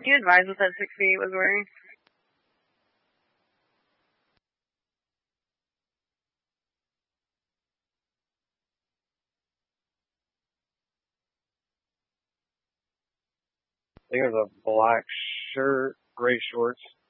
Can you advise what that 68 was wearing? I think it was a black shirt, gray shorts.